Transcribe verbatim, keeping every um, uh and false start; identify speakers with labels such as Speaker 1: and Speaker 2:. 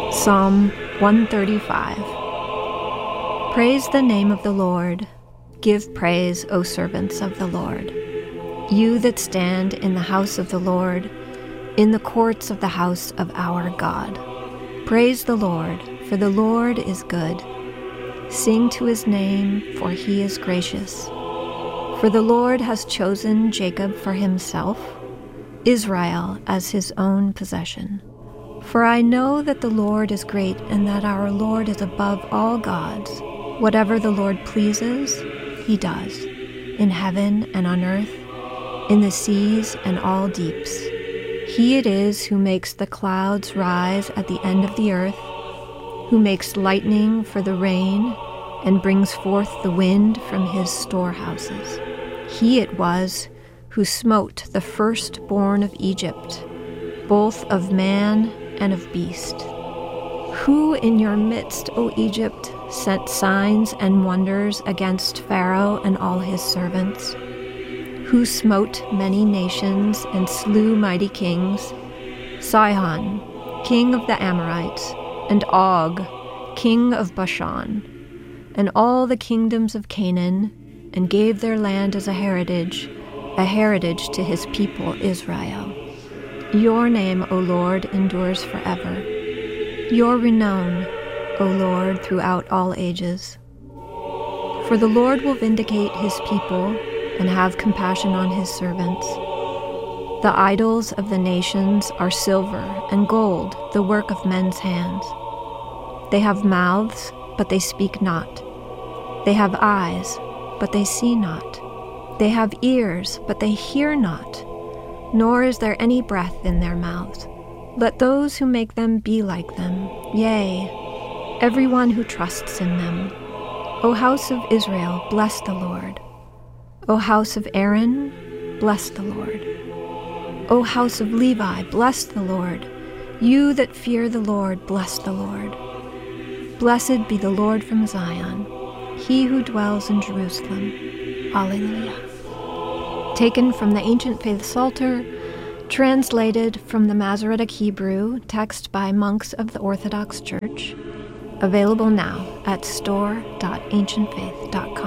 Speaker 1: Psalm one thirty-five. Praise the name of the Lord. Give praise, O servants of the Lord. You that stand in the house of the Lord, in the courts of the house of our God. Praise the Lord, for the Lord is good. Sing to his name, for he is gracious. For the Lord has chosen Jacob for himself, Israel as his own possession. For I know that the Lord is great, and that our Lord is above all gods. Whatever the Lord pleases, he does, in heaven and on earth, in the seas and all deeps. He it is who makes the clouds rise at the end of the earth, who makes lightning for the rain, and brings forth the wind from his storehouses. He it was who smote the firstborn of Egypt, both of man and of beast. Who in your midst, O Egypt, sent signs and wonders against Pharaoh and all his servants? Who smote many nations and slew mighty kings, Sihon, king of the Amorites, and Og, king of Bashan, and all the kingdoms of Canaan, and gave their land as a heritage, a heritage to his people Israel. Your name, O Lord, endures forever. Your renown, O Lord, throughout all ages. For the Lord will vindicate his people and have compassion on his servants. The idols of the nations are silver and gold, the work of men's hands. They have mouths, but they speak not. They have eyes, but they see not. They have ears, but they hear not. Nor is there any breath in their mouths. Let those who make them be like them, yea, everyone who trusts in them. O house of Israel, bless the Lord. O house of Aaron, bless the Lord. O house of Levi, bless the Lord. You that fear the Lord, bless the Lord. Blessed be the Lord from Zion, he who dwells in Jerusalem. Alleluia. Taken from the Ancient Faith Psalter, translated from the Masoretic Hebrew, text by monks of the Orthodox Church. Available now at store dot ancient faith dot com.